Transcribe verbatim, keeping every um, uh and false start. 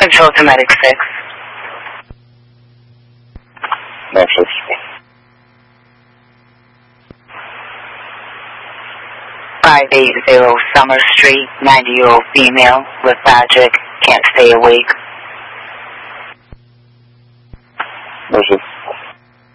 Control to Medic six. Nexus. five eight zero Summer Street, ninety-year-old female, lethargic, can't stay awake. Nexus.